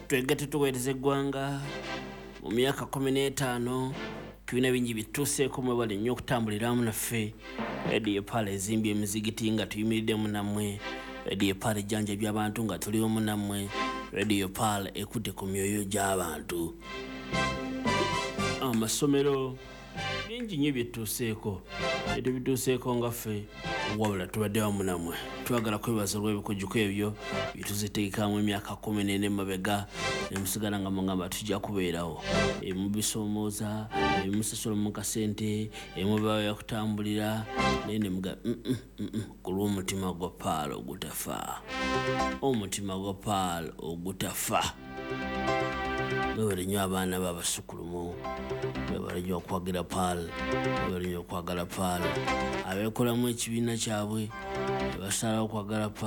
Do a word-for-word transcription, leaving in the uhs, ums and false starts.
twegate tuweereza eggwanga mu myaka kumi n'etaano tulina bingi bituuseeko mwe bali nnyo okutambuliramu naffe. Radio Pala ezimbye emizigiti nga tuyimiriddemu nammwe. Radio Pala ejjanjabya abantu nga tuli omu nammwe. Radio Pala ekutte ku myoyo gy'abantu. Amasomero bingi nnyo byetutuuseeko, ebyo bituuseeko nga ffe wabula tubadde wamu nammwe. Twagala kwebaza olw'ebikujjuko ebyo byetuziteekamu emyaka kumi n'ena emabega ne musigala nga mugamba tujja kubeerawo. Emubisoomooza, ebimusasula mu kasente, emubayo kutambulira naye ne muga ku lw'omutima gwa Paala ogutafa. Omutima gwa Paala ogutafa. Mwebale nnyo abaana b'abasukulumu, mwebale nnyo okwagira Paala, mwebale nnyo okwagala Paala. Abeekolamu ekibiina kyabwe ne basalawo okwagala Paala.